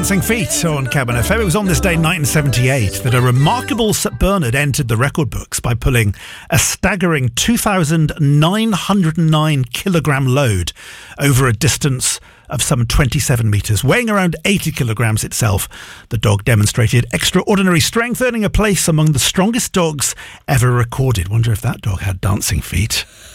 Dancing Feet on Cabinet FM. It was on this day, 1978, that a remarkable St Bernard entered the record books by pulling a staggering 2,909 kilogram load over a distance of some 27 metres. Weighing around 80 kilograms itself, the dog demonstrated extraordinary strength, earning a place among the strongest dogs ever recorded. Wonder if that dog had dancing feet.